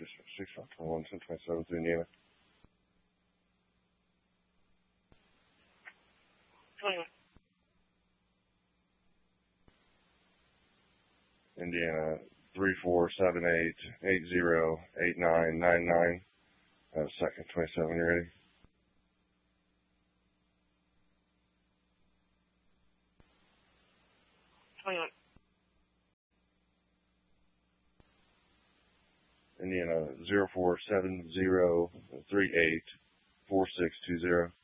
6521, 1027 through Indiana. 21. Indiana 3478808999. Second 27, you ready? Indiana 0470384620.